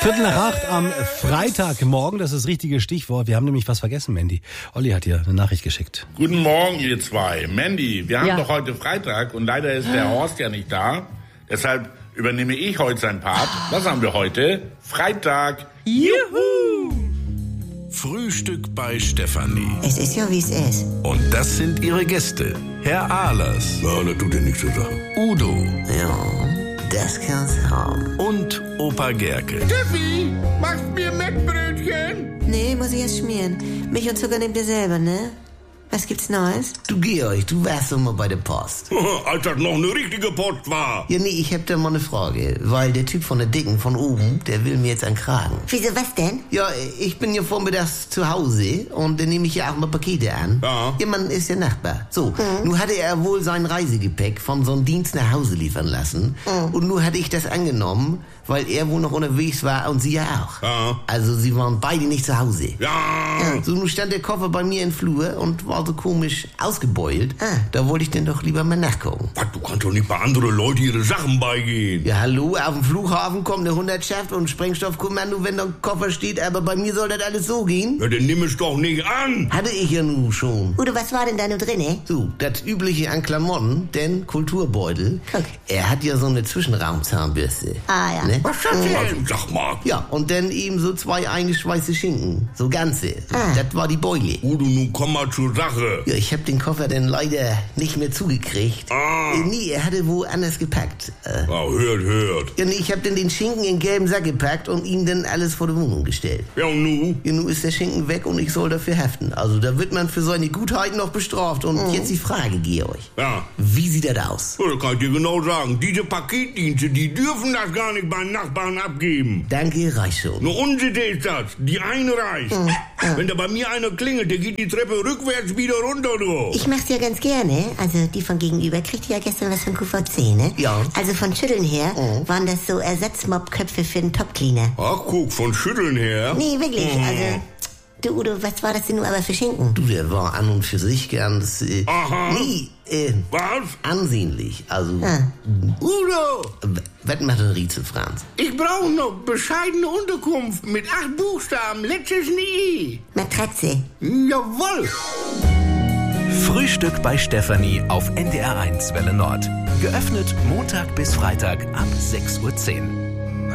7:45 am Freitagmorgen, das ist das richtige Stichwort. Wir haben nämlich was vergessen, Mandy. Olli hat hier eine Nachricht geschickt. Guten Morgen, ihr zwei. Mandy, wir haben doch heute Freitag und leider ist der Horst ja nicht da. Deshalb übernehme ich heute seinen Part. Was haben wir heute? Freitag. Juhu! Frühstück bei Stefanie. Es ist ja, wie es ist. Und das sind ihre Gäste. Herr Ahlers. Ja, das tut ja nichts zu sagen. Udo. Ja, das kann's haben. Und Opa Gerke. Steffi, machst mir Mettbrötchen? Nee, muss ich erst schmieren. Milch und Zucker nehmt ihr selber, ne? Was gibt's Neues? Du Georg, du warst doch mal bei der Post. Als das noch eine richtige Post war. Ja, nee, ich hab da mal eine Frage. Weil der Typ von der Dicken von oben, der will mir jetzt einen Kragen. Wieso, was denn? Ja, ich bin ja vormittags zu Hause und dann nehme ich ja auch mal Pakete an. Ja. Ja, man ist ja Nachbar. So, nun hatte er wohl sein Reisegepäck von so einem Dienst nach Hause liefern lassen. Und nun hatte ich das angenommen, weil er wohl noch unterwegs war und sie ja auch. Ja. Also sie waren beide nicht zu Hause. Ja. So, nun stand der Koffer bei mir im Flur und war so komisch ausgebeult. Da wollte ich denn doch lieber mal nachgucken. Was, du kannst doch nicht bei anderen Leuten ihre Sachen beigehen. Ja, hallo, auf dem Flughafen kommt eine Hundertschaft und Sprengstoffkommando, wenn da ein Koffer steht, aber bei mir soll das alles so gehen? Ja, dann nimm es doch nicht an. Hatte ich ja nun schon. Udo, was war denn da nur drin, So, das Übliche an Klamotten, denn Kulturbeutel. Guck. Er hat ja so eine Zwischenraumzahnbürste. Ah, ja. Ne? Was das denn? Sag mal. Ja, und dann eben so 2 eingeschweißte Schinken. So ganze. Das war die Beule. Udo, nun komm mal zur Sache. Ja, ich hab den Koffer dann leider nicht mehr zugekriegt. Nee, er hatte wohl anders gepackt. Ja, hört. Ja, nee, ich hab dann den Schinken in den gelben Sack gepackt und ihm dann alles vor die Wohnung gestellt. Ja, und nu? Ja, nun ist der Schinken weg und ich soll dafür haften. Also da wird man für seine Gutheiten noch bestraft. Und jetzt die Frage, Georg. Ja. Wie sieht das aus? Ja, das kann ich dir genau sagen. Diese Paketdienste, die dürfen das gar nicht beim Nachbarn abgeben. Danke, reicht schon. Eine Unsitte ist das. Die eine reicht. Wenn da bei mir einer klingelt, der geht die Treppe rückwärts wieder runter, du. Ich mach's ja ganz gerne. Also die von gegenüber kriegte ja gestern was von QVC, ne? Ja. Also von Schütteln her waren das so Ersatzmobköpfe für den Topcleaner. Ach, guck, von Schütteln her. Nee, wirklich. Also, du Udo, was war das denn nur aber für Schinken? Du, der war an und für sich ganz... Aha. Nee, Was? ansehnlich. Also... Udo, Was macht ein Rätsel, Franz? Ich brauche noch bescheidene Unterkunft mit 8 Buchstaben, letztes nie. Matratze. Jawohl. Frühstück bei Stefanie auf NDR1 Welle Nord. Geöffnet Montag bis Freitag ab 6:10 Uhr.